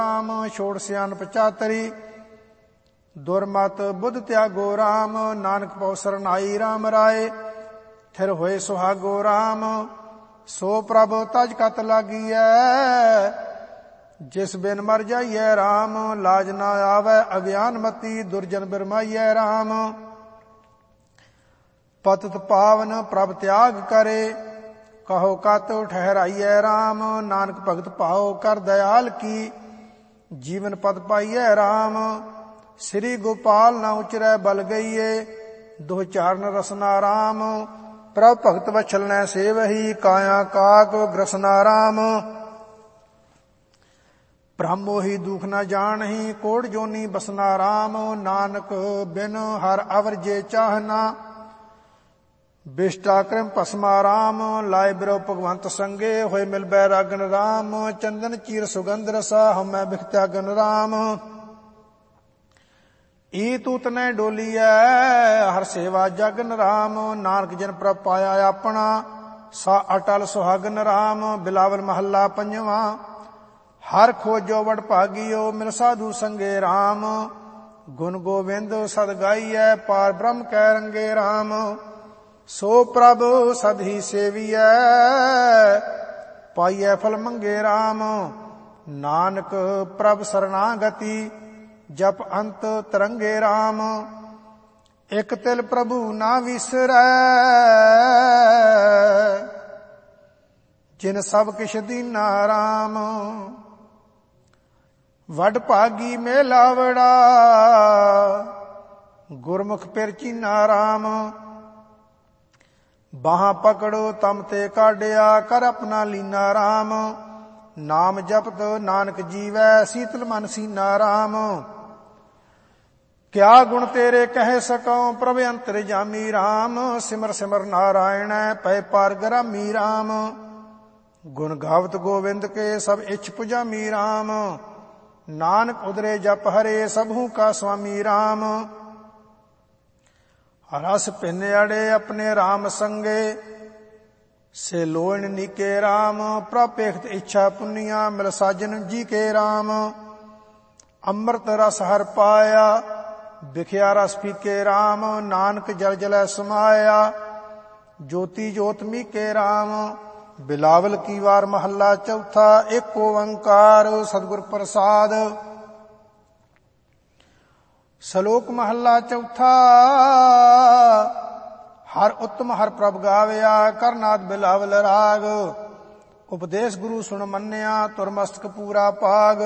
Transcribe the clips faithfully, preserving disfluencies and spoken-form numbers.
ਰਾਮ ਛੋੜ ਸਿਆਨ ਪਚਾਤਰੀ ਦੁਰਮਤ ਬੁੱਧ ਤਿਆਗੋ ਰਾਮ ਨਾਨਕ ਪਉ ਸਰਨਾਈ ਰਾਮ ਰਾਏ ਥਿਰ ਹੋਏ ਸੁਹਾਗੋ ਰਾਮ ਸੋ ਪ੍ਰਭ ਤਜ ਕਤ ਲਾਗੀਐ ਜਿਸ ਬਿਨ ਮਰ ਜਾਈਐ ਰਾਮ ਲਾਜ ਨਾ ਆਵੈ ਅਗਿਆਨ ਮਤੀ ਦੁਰਜਨ ਬਿਰਮਾਈਐ ਰਾਮ ਪਤਿਤ ਪਾਵਨ ਪ੍ਰਭ ਤਿਆਗ ਕਰੇ ਕਹੋ ਕਤ ਠਹਿਰਾਈਐ ਰਾਮ ਨਾਨਕ ਭਗਤ ਭਾਉ ਕਰ ਦਇਆਲ ਕੀ ਜੀਵਨ ਪਦ ਪਾਈਐ ਰਾਮ ਸ੍ਰੀ ਗੋਪਾਲ ਨਾ ਉਚਰੈ ਬਲ ਗਈਏ ਦੁਹ ਚਾਰਨ ਰਸਨਾ ਰਾਮ ਪ੍ਰਭ ਭਗਤ ਵਛਲਨੈ ਸੇਵਹੀ ਕਾਇਆ ਕਾਕ ਗ੍ਰਸਨਾ ਰਾਮ ਬ੍ਰਹਮ ਮੋਹੀ ਦੁਖ ਨ ਜਾਣਹੀ ਕੋੜ ਜੋਨੀ ਬਸਨਾ ਰਾਮ ਨਾਨਕ ਬਿਨ ਹਰ ਅਵਰ ਜੇ ਚਾਹਨਾ ਬਿਸ਼ਟਾ ਕ੍ਰਿਮ ਭਸਮਾ ਰਾਮ ਲਾਇ ਬਿਰੋ ਭਗਵੰਤ ਸੰਗੇ ਹੋਏ ਮਿਲ ਬੈਰਾਗਨ ਰਾਮ ਚੰਦਨ ਚੀਰ ਸੁਗੰਧ ਰਸਾ ਹਮੈ ਬਿਖ ਤਿਆਗਨ ਰਾਮ ਈ ਤੂਤ ਨੇ ਡੋਲੀਐ ਹਰ ਸੇਵਾ ਜਗਨ ਰਾਮ ਨਾਨਕ ਜਨ ਪ੍ਰਭ ਪਾਇਆ ਆਪਣਾ ਸਾ ਅਟਲ ਸੁਹਾਗਨ ਰਾਮ ਬਿਲਾਵਲ ਮਹੱਲਾ ਪੰਜਵਾਂ ਹਰ ਖੋਜੋ ਵਡ ਭਾਗੀਓ ਮਿਲ ਸਾਧੂ ਸੰਗੇ ਰਾਮ ਗੁਣ ਗੋਬਿੰਦ ਸਦ ਗਾਈਐ ਪਾਰ ਬ੍ਰਹਮ ਕੈ ਰੰਗੇ ਰਾਮ ਸੋ ਪ੍ਰਭ ਸਦ ਹੀ ਸੇਵੀਐ ਪਾਈਐ ਫਲ ਮੰਗੇ ਰਾਮ ਨਾਨਕ ਪ੍ਰਭ ਸਰਨਾਗਤੀ ਜਪ ਅੰਤ ਤਰੰਗੇ ਰਾਮ ਇਕ ਤਿਲ ਪ੍ਰਭੂ ਨਾ ਵਿਸਰੈ ਜਿਨ ਸਭ ਕਿਛ ਦੀਨਾ ਰਾਮ ਵਡ ਭਾਗੀ ਮੇਲਾਵੜਾ ਗੁਰਮੁਖ ਪਿਰ ਚੀਨਾ ਰਾਮ ਬਾਹਾਂ ਪਕੜੋ ਤਮ ਤੇ ਕਾਢਿਆ ਕਰ ਆਪਣਾ ਲੀਨਾ ਰਾਮ ਨਾਮ ਜਪਤ ਨਾਨਕ ਜੀਵੈ ਸੀਤਲ ਮਨ ਸੀਨਾ ਰਾਮ ਕਿਆ ਗੁਣ ਤੇਰੇ ਕਹਿ ਸਕਉ ਪ੍ਰਭ ਅੰਤਰ ਜਾਮੀ ਰਾਮ ਸਿਮਰ ਸਿਮਰ ਨਾਰਾਇਣੈ ਪੈ ਪਾਰ ਗਰਾਮੀ ਰਾਮ ਗੁਣ ਗਾਵਤ ਗੋਵਿੰਦ ਕੇ ਸਭ ਇੱਛ ਪੁਜਾਮੀ ਰਾਮ ਨਾਨਕ ਉਦਰੇ ਜਪ ਹਰੇ ਸਭੂ ਕਾ ਸੁਆਮੀ ਰਾਮ ਰਸ ਭਿੰਨ ਅੜੇ ਆਪਣੇ ਰਾਮ ਸੰਗੇ ਸੇ ਲੋਇਣ ਨੀਕੇ ਰਾਮ ਪ੍ਰਭ ਪੇਖਤ ਇੱਛਾ ਪੁੰਨੀਆਂ ਮਿਲ ਸਾਜਨ ਜੀ ਕੇ ਰਾਮ ਅੰਮ੍ਰਿਤ ਰਸ ਹਰ ਪਾਇਆ ਵਿਖਿਆ ਰਸ ਪੀਕੇ ਰਾਮ ਨਾਨਕ ਜਲ ਜਲੈ ਸਮਾਇਆ ਜੋਤੀ ਜੋਤ ਮੀਕੇ ਰਾਮ ਬਿਲਾਵਲ ਕੀ ਵਾਰ ਮਹੱਲਾ ਚੌਥਾ ਏਕ ਓੰਕਾਰ ਸਤਿਗੁਰ ਪ੍ਰਸਾਦ ਸ਼ਲੋਕ ਮਹੱਲਾ ਚੌਥਾ ਹਰ ਉੱਤਮ ਹਰ ਪ੍ਰਭ ਗਾਵਿਆ ਕਰਨਾਦ ਬਿਲਾਵਲ ਰਾਗ ਉਪਦੇਸ਼ ਗੁਰੂ ਸੁਣ ਮੰਨਿਆ ਤੁਰ ਮਸਤਕ ਪੂਰਾ ਭਾਗ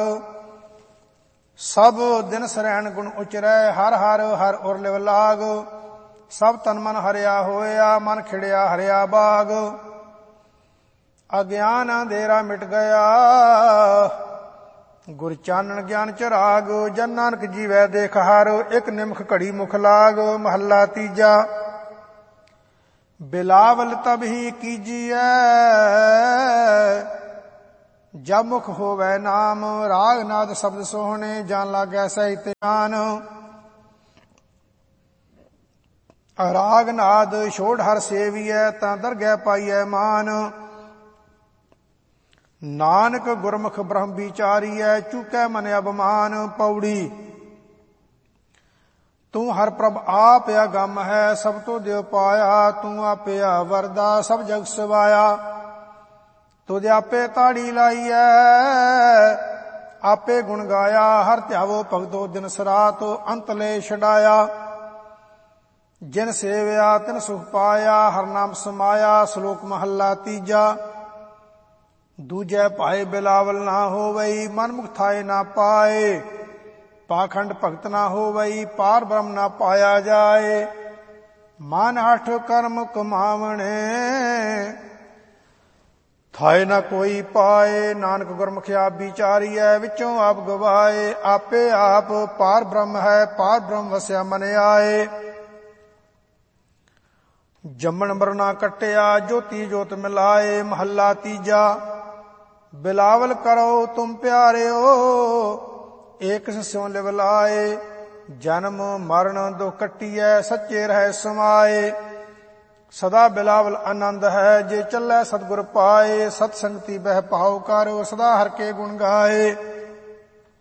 ਸਭ ਦਿਨ ਸਰੈਣ ਗੁਣ ਉਚਰੈ ਹਰ ਹਰ ਹਰ ਉਰ ਲਿਵ ਲਾਗ ਸਭ ਤਨ ਮਨ ਹਰਿਆ ਹੋਇਆ ਮਨ ਖਿੜਿਆ ਹਰਿਆ ਬਾਗ ਅਗਿਆਨ ਅੰਧੇਰਾ ਮਿਟ ਗਿਆ ਗੁਰ ਚਾਨਣ ਗਿਆਨ ਚਰਾਗ ਜਨ ਨਾਨਕ ਜੀਵੈ ਦੇਖ ਹਰ ਇੱਕ ਨਿਮਖ ਘੜੀ ਮੁਖ ਲਾਗ ਮਹੱਲਾ ਤੀਜਾ ਬਿਲਾਵਲ ਤਬ ਹੀ ਕੀਜੀਐ ਜਬ ਮੁਖ ਹੋਵੈ ਨਾਮ ਰਾਗ ਨਾਦ ਸ਼ਬਦ ਸੋਹਣੇ ਜਾਨ ਲਾਗੈ ਸਹਿ ਧਿਆਨ ਰਾਗ ਨਾਦ ਛੋੜ ਹਰ ਸੇਵੀਐ ਤਾਂ ਦਰਗਹਿ ਪਾਈਐ ਮਾਨ ਨਾਨਕ ਗੁਰਮੁਖ ਬ੍ਰਹਮ ਵਿਚਾਰੀਐ ਚੁਕੈ ਮਨ ਅਭਮਾਨ ਪੌੜੀ ਤੂੰ ਹਰ ਪ੍ਰਭ ਆਪ ਅਗੰਮ ਹੈ ਸਭ ਤੋਂ ਦਿਵ ਪਾਇਆ ਤੂੰ ਆਪੇ ਵਰਦਾ ਸਭ ਜਗ ਸਵਾਇਆ ਤੁਧ ਆਪੇ ਤਾੜੀ ਲਾਈਐ ਆਪੇ ਗੁਣ ਗਾਇਆ ਹਰ ਧਿਆਵੋ ਭਗਤੋ ਦਿਨ ਸਰਾਤ ਅੰਤ ਲੈ ਛਡਾਇਆ ਜਿਨ ਸੇਵਿਆ ਤਿਨ ਸੁਖ ਪਾਇਆ ਹਰ ਨਾਮ ਸਮਾਇਆ ਸ਼ਲੋਕ ਮਹੱਲਾ ਤੀਜਾ ਦੂਜੈ ਭਾਏ ਬਿਲਾਵਲ ਨਾ ਹੋਵਈ ਮਨ ਮੁਖ ਥਾਏ ਨਾ ਪਾਏ ਪਾਖੰਡ ਭਗਤ ਨਾ ਹੋਵਈ ਪਾਰ ਬ੍ਰਹਮ ਨਾ ਪਾਇਆ ਜਾਏ ਮਨ ਹਠ ਕਰਮ ਕਮਾਵਣੇ ਥਾਏ ਨਾ ਕੋਈ ਪਾਏ ਨਾਨਕ ਗੁਰਮੁਖ ਆਪ ਵਿਚਾਰੀਐ ਵਿੱਚੋਂ ਆਪ ਗਵਾਏ ਆਪੇ ਆਪ ਪਾਰ ਬ੍ਰਹਮ ਹੈ ਪਾਰ ਬ੍ਰਹਮ ਵਸਿਆ ਮਨ ਆਏ ਜੰਮਣ ਮਰਨਾ ਕੱਟਿਆ ਜੋਤੀ ਜੋਤ ਮਿਲਾਏ ਮਹੱਲਾ ਤੀਜਾ ਬਿਲਾਵਲ ਕਰੋ ਤੁਮ ਪਿਆਰਿਓ ਏਕ ਸਿਉ ਲਿਵ ਲਾਏ ਜਨਮ ਮਰਨ ਦੁਖ ਕੱਟੀਐ ਸੱਚੇ ਰਹਿ ਸਮਾਏ ਸਦਾ ਬਿਲਾਵਲ ਆਨੰਦ ਹੈ ਜੇ ਚੱਲੈ ਸਤਿਗੁਰ ਪਾਏ ਸਤ ਸੰਗਤੀ ਬਹਿ ਭਾਉ ਕਰ ਸਦਾ ਹਰ ਕੇ ਗੁਣ ਗਾਏ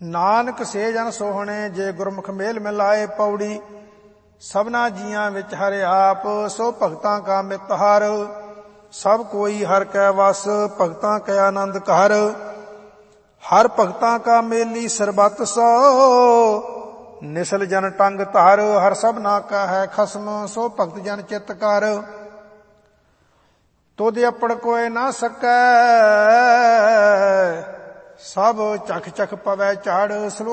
ਨਾਨਕ ਸੇ ਜਨ ਸੋਹਣੇ ਜੇ ਗੁਰਮੁਖ ਮੇਲ ਮਿਲਾਏ। ਪੌੜੀ ਸਭਨਾ ਜੀਆਂ ਵਿੱਚ ਹਰਿ ਆਪ ਸੋ ਭਗਤਾਂ ਕਾ ਮਿਤ ਹਰ। ਸਭ ਕੋਈ ਹਰ ਕੈ ਵਸ ਭਗਤਾਂ ਕੈ ਆਨੰਦ ਘਰ। ਹਰ ਭਗਤਾਂ ਕਾ ਮੇਲੀ ਸਰਬਤ ਸੋ ਨਿਸਲ ਜਨ ਟੰਗ ਧਰ। ਹਰ ਸਭਨਾ ਕਾ ਹੈ ਖਸਮ ਸੋ ਭਗਤ ਜਨ ਚਿਤ ਕਰ। ਤੁਧ ਅਪੜ ਕੋਇ ਨਾ ਸਕੈ ਸਭ ਚਖ ਚਖ ਪਵੈ ਝਾੜ।